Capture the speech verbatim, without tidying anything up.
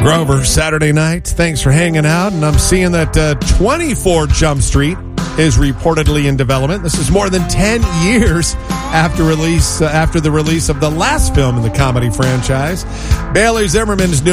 Grover, Saturday night. Thanks for hanging out. And I'm seeing that uh, twenty-four Jump Street is reportedly in development. This is more than ten years after release uh, after the release of the last film in the comedy franchise. Bailey Zimmerman's new